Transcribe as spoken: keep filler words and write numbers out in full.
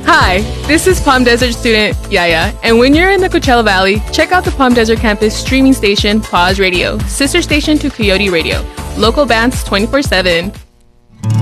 Hi, this is Palm Desert student Yaya, and when you're in the Coachella Valley, check out the Palm Desert campus streaming station, Pause Radio, sister station to Coyote Radio. Local bands twenty-four seven.